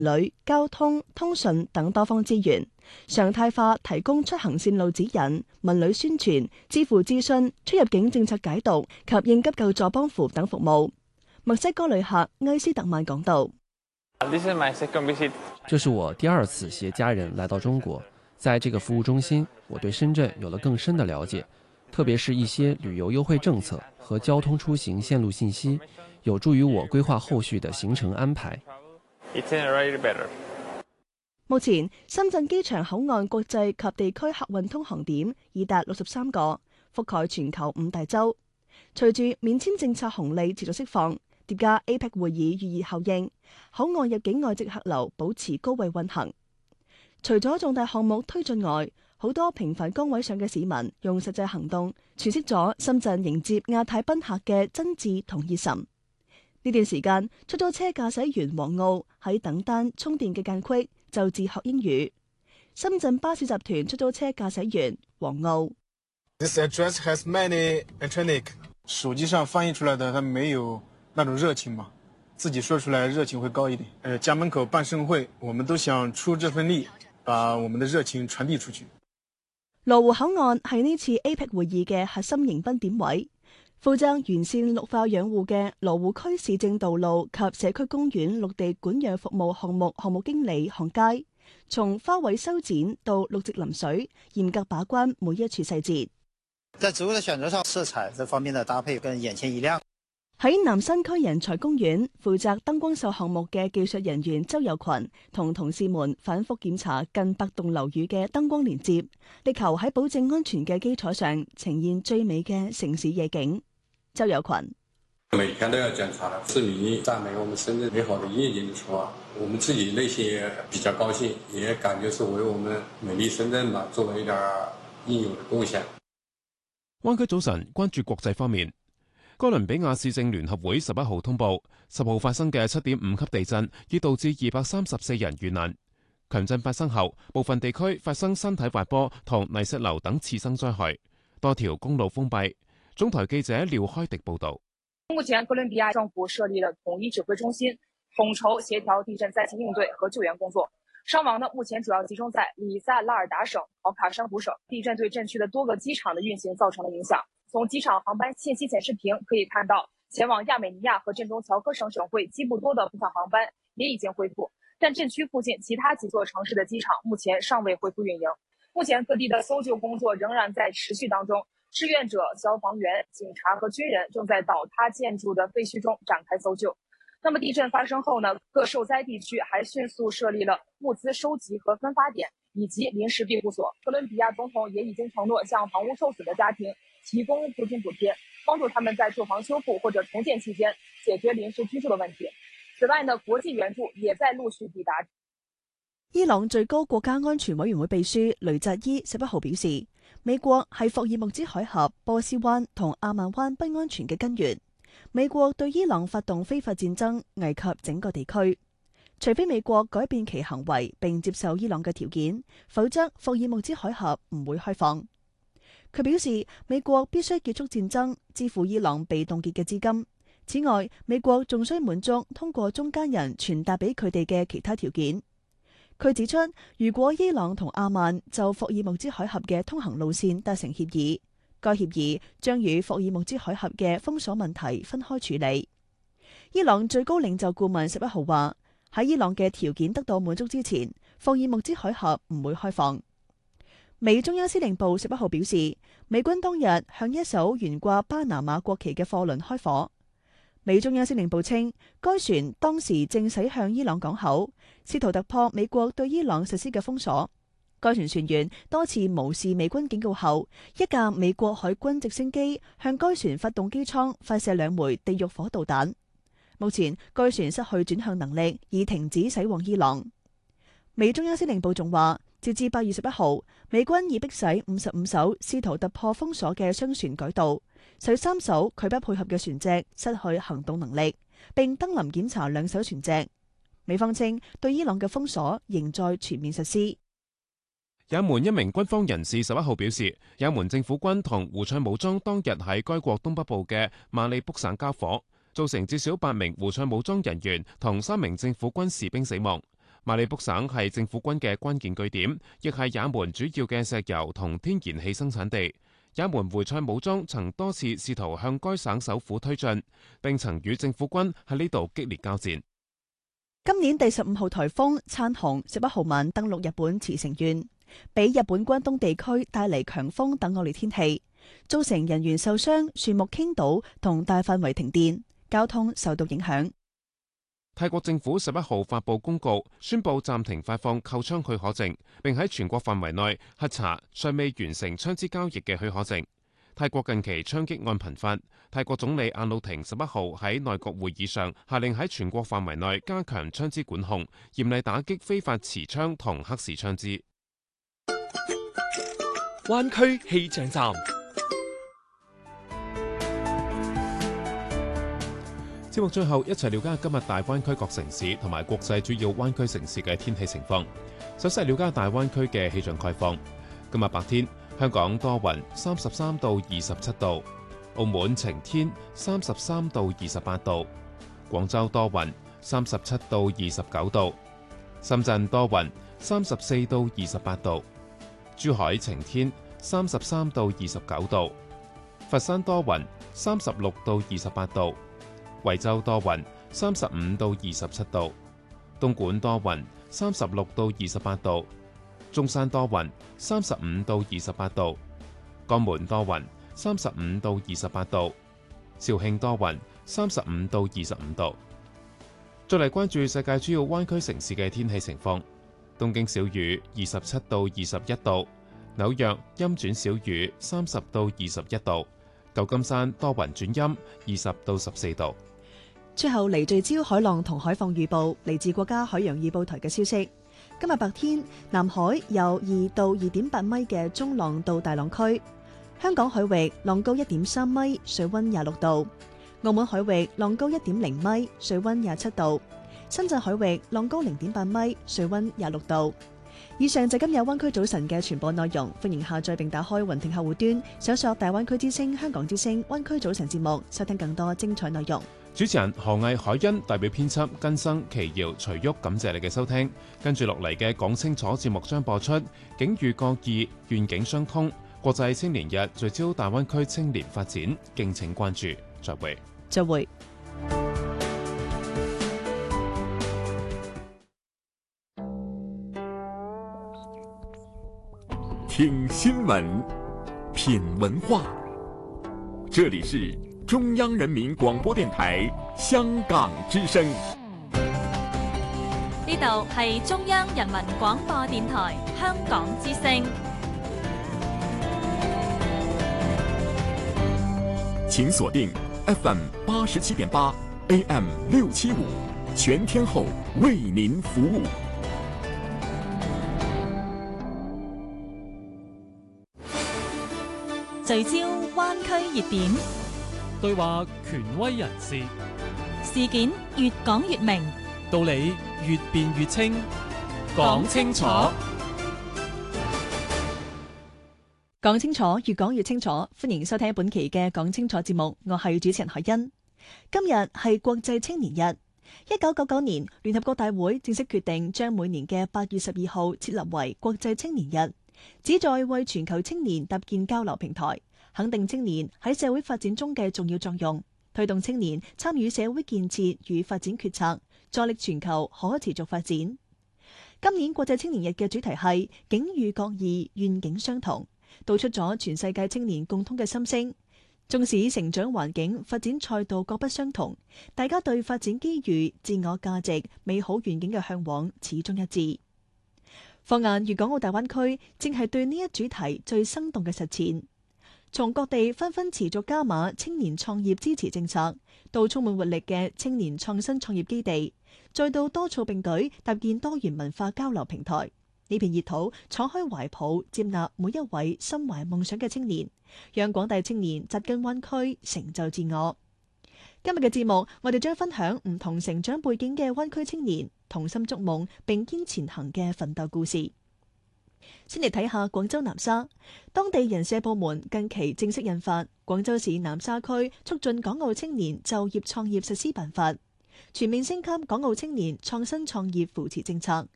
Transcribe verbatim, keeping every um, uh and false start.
旅、交通、通訊等多方資源，常態化提供出行線路指引、文旅宣傳、支付諮詢、出入境政策解讀及應急救助幫扶等服務。墨西哥旅客埃斯特曼講道： 這是我第二次攜家人來到中國，在這個服務中心，我對深圳有了更深的了解，特別是一些旅遊優惠政策和交通出行線路信息，有助於我規劃後續的行程安排。 目前，深圳機場口岸國際及地區客運通航點已達六十三個，覆蓋全球五大洲。隨住免簽政策紅利持續釋放，疊加 A P E C 會議預熱效應，口岸入境外籍客流保持高位運行。除咗重大項目推進外，好多平凡崗位上嘅市民用實際行動詮釋咗深圳迎接亞太賓客嘅真摯同熱忱。呢段時間，出租車駕駛員黃奧喺等單充電嘅間隙就自學英語。深圳巴士集團出租車駕駛員黃奧。 This address has many electronic。手機上翻譯出來的，它沒有那種熱情嘛，自己說出來熱情會高一點。呃，家門口辦盛會，我們都想出這份力，把我們的熱情傳遞出去。 羅湖口岸係呢次 A P E C 會議嘅核心迎賓點位。負責完善綠化養護嘅羅湖區市政道路及社區公園綠地管養服務項目項目經理項佳，從花卉修剪到綠植淋水，嚴格把關每一處細節。 在植物的選擇上，色彩這方面的搭配跟眼前一亮。 喺南山區人才公園負責燈光秀項目嘅技術人員周友群同同事們反覆檢查近百棟樓宇嘅燈光連接，力求喺保證安全嘅基礎上呈現最美嘅城市夜景。周友群每天都要檢查的，市民讚美我們深圳美好的夜景的時候，我們自己內心也比較高興，也感覺是為我們美麗深圳嘛做了一點應有的貢獻。 灣區早晨關注國際方面，哥倫比亞市政聯合會十一號通報，十號發生嘅七點五級地震已導致二百三十四人遇難。強震發生後，部分地區發生山體滑坡同泥石流等次生災害，多條公路封閉。中台記者廖開迪報道。 目前，哥倫比亞政府設立了統一指揮中心，統籌協調地震災情應對和救援工作。傷亡呢，目前主要集中在里薩拉爾達省、考卡珊瑚省。地震對震區的多個機場的運行造成了影響。從機場航班信息顯示屏可以看到，前往亞美尼亞和鎮中喬科省省會西部多的部分航班也已經恢復，但震區附近其他幾座城市的機場目前尚未恢復運營。目前各地的搜救工作仍然在持續當中。志願者、消防員、警察和軍人正在倒塌建築的廢墟中展開搜救。那麼地震發生後呢，各受災地區還迅速設立了物資收集和分發點以及臨時庇護所。哥倫比亞總統也已經承諾向房屋受損的家庭提供租金補貼，幫助他們在住房修復或者重建期間解決臨時居住的問題。此外呢，國際援助也在陸續抵達。 伊朗最高國家安全委員會秘書雷扎伊十一號表示，美國係霍爾木茲海峽、波斯灣同阿曼灣不安全嘅根源。美國對伊朗發動非法戰爭，危及整個地區。除非美國改變其行為並接受伊朗嘅條件，否則霍爾木茲海峽唔會開放。佢表示，美國必須結束戰爭，支付伊朗被凍結嘅資金。此外，美國仲需滿足通過中間人傳達俾佢哋嘅其他條件。佢指出，如果伊朗同阿曼就霍爾木茲海峽嘅通行路線達成協議，該協議將與霍爾木茲海峽嘅封鎖問題分開處理。伊朗最高領袖顧問十一號話，喺伊朗嘅條件得到滿足之前，霍爾木茲海峽唔會開放。美中央司令部十一號表示，美軍當日向一艘懸掛巴拿馬國旗嘅貨輪開火。美中央司令部稱，該船當時正駛向伊朗港口，試圖突破美國對伊朗實施嘅封鎖。該船船員多次無視美軍警告後，一架美國海軍直升機向該船發動機艙發射兩枚地獄火導彈。目前，該船失去轉向能力，已停止駛往伊朗。美中央司令部仲話，截至八月十一號，美軍已迫使五十五艘試圖突破封鎖嘅商船改道。使三艘拒不配合嘅船隻失去行動能力，並登臨檢查兩艘船隻。美方稱對伊朗嘅封鎖仍在全面實施。 也門一名軍方人士十一號表示，也門政府軍同胡塞武裝當日喺該國東北部嘅馬里卜省交火，造成至少八名胡塞武裝人員同三名政府軍士兵死亡。 馬里卜省係政府軍嘅關鍵據點，亦係也門主要嘅石油同天然氣生產地。也門胡塞武裝曾多次試圖向該省首府推進，並曾與政府軍喺呢度激烈交戰。 今年第十五號颱風燦紅十一號晚登陸日本茨城縣，俾日本關東地區帶嚟強風等惡劣天氣，造成人員受傷、樹木傾倒同大範圍停電，交通受到影響。 泰國政府十一號發布公告，宣布暫停發放購槍許可證，並喺全國範圍內核查尚未完成槍支交易嘅許可證。泰國近期槍擊案頻發，泰國總理阿努廷十一號喺內閣會議上下令喺全國範圍內加強槍支管控，嚴厲打擊非法持槍同黑市槍支。 灣區氣象站。 節目最後一齊了解今日大灣區各城市同埋國際主要灣區城市嘅天氣情況。首先係了解大灣區嘅氣象概況。今日白天，香港多雲，三十三到二十七度；澳門晴天，三十三到二十八度；廣州多雲，三十七到二十九度；深圳多雲，三十四到二十八度；珠海晴天，三十三到二十九度；佛山多雲，三十六到二十八度。惠州多雲，三十五到二十七度；東莞多雲，三十六到二十八度；中山多雲，三十五到二十八度；江門多雲，三十五到二十八度；肇慶多雲，三十五到二十五度。再嚟關注世界主要灣區城市嘅天氣情況：東京小雨，二十七到二十一度；紐約陰轉小雨，三十到二十一度；舊金山多雲轉陰，二十到十四度。 最後嚟聚焦海浪同海況預報，嚟自國家海洋預報台嘅消息。今日白天，南海有二到二點八米嘅中浪到大浪區；香港海域浪高一點三米，水溫廿六度；澳門海域浪高一點零米，水溫廿七度；深圳海域浪高零點八米，水溫廿六度。以上就今日灣區早晨嘅全部內容，歡迎下載並打開雲聽客戶端，搜索大灣區之聲、香港之聲、灣區早晨節目，收聽更多精彩內容。 主持人何毅、海欣，代表編輯根生、奇瑤、徐旭，感謝你嘅收聽。跟住落嚟嘅講清楚節目將播出，境遇各異，願景相通。國際青年日聚焦大灣區青年發展，敬請關注。再會。 再會。 聽新聞，品文化，這裡是中央人民廣播電台香港之聲。 呢度係中央人民廣播電台香港之聲。 請鎖定 F M 八十七點八 A M 六七五，全天候為您服務。 聚焦灣區熱點， 對話權威人士， 事件越講越明， 道理越辯越清，講清楚， 講清楚，越講越清楚。歡迎收聽本期嘅講清楚節目，我係主持人海欣。今日係國際青年日。一九九九年，聯合國大會正式決定將每年嘅八月十二號設立為國際青年日，旨在為全球青年搭建交流平台，肯定青年喺社會發展中嘅重要作用，推動青年參與社會建設與發展決策，助力全球可持續發展。今年國際青年日嘅主題係境遇各異，願景相同，道出咗全世界青年共通嘅心聲。縱使成長環境、發展賽道各不相同，大家對發展機遇、自我價值、美好願景嘅向往始終一致。放眼粵港澳大灣區，正係對呢一主題最生動嘅實踐。從各地紛紛持續加碼青年創業支持政策，到充滿活力嘅青年創新創業基地，再到多措並舉搭建多元文化交流平台，呢片熱土敞開懷抱，接納每一位心懷夢想嘅青年，讓廣大青年扎根灣區，成就自我。今日嘅節目，我哋將分享唔同成長背景嘅灣區青年同心築夢並肩前行嘅奮鬥故事。先嚟睇下廣州南沙，當地人社部門近期正式印發《廣州市南沙區促進港澳青年就業創業實施辦法》，全面升級港澳青年創新創業扶持政策，